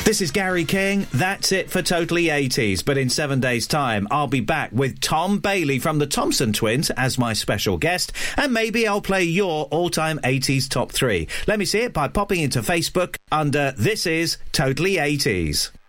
This is Gary King. That's it for Totally 80s. But in 7 days' time, I'll be back with Tom Bailey from the Thompson Twins as my special guest. And maybe I'll play your all-time 80s top 3. Let me see it by popping into Facebook under This Is Totally 80s.